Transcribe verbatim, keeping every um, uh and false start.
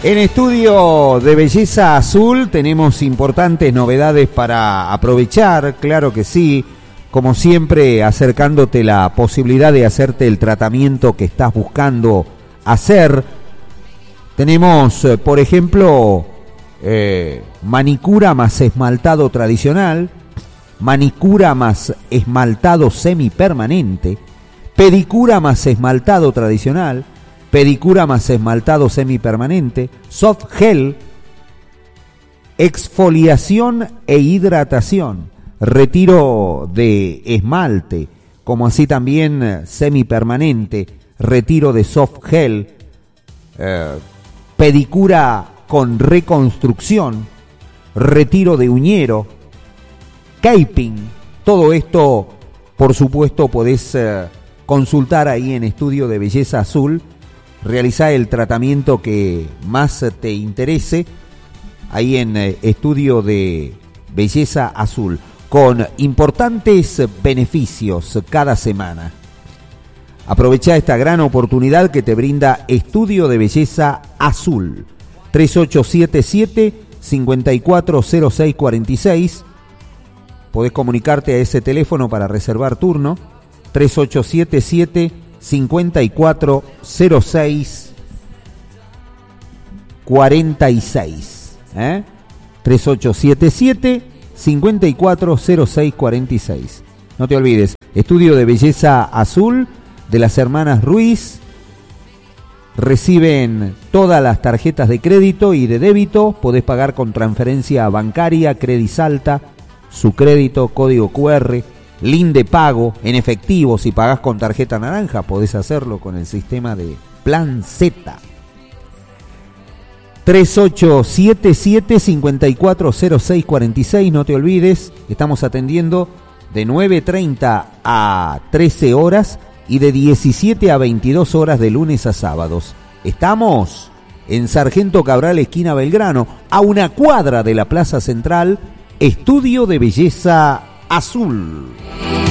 En Estudio de Belleza Azul tenemos importantes novedades para aprovechar, claro que sí, como siempre acercándote la posibilidad de hacerte el tratamiento que estás buscando hacer. Tenemos, por ejemplo, eh, manicura más esmaltado tradicional, manicura más esmaltado semipermanente, pedicura más esmaltado tradicional, pedicura más esmaltado semipermanente, soft gel, exfoliación e hidratación, retiro de esmalte, como así también semipermanente, retiro de soft gel, eh, pedicura con reconstrucción, retiro de uñero, caping. Todo esto, por supuesto, podés eh, consultar ahí en Estudio de Belleza Azul. Realizá el tratamiento que más te interese ahí en eh, Estudio de Belleza Azul, con importantes beneficios cada semana. Aprovechá esta gran oportunidad que te brinda Estudio de Belleza Azul. tres ocho siete siete, cinco cuatro cero seis cuatro seis. Podés comunicarte a ese teléfono para reservar turno. tres ocho siete siete, cinco cuatro cero seis cuatro seis. ¿Eh? tres ocho siete siete, cinco cuatro cero seis cuatro seis. No te olvides, Estudio de Belleza Azul de las hermanas Ruiz. Reciben todas las tarjetas de crédito y de débito. Podés pagar con transferencia bancaria, Credisalta, su crédito, código cu erre, link de pago en efectivo. Si pagás con tarjeta naranja, podés hacerlo con el sistema de Plan Z. tres ocho siete siete, cinco cuatro cero seis cuatro seis. No te olvides, estamos atendiendo de nueve treinta a trece horas y de diecisiete a veintidós horas de lunes a sábados. Estamos en Sargento Cabral, esquina Belgrano, a una cuadra de la Plaza Central. Estudio de Belleza Azul.